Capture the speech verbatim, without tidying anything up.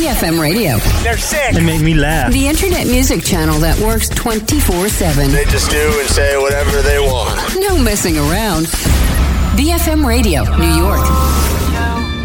B F M Radio. They're sick. They make me laugh. The internet music channel that works twenty-four seven. They just do and say whatever they want. No messing around. B F M Radio, New York.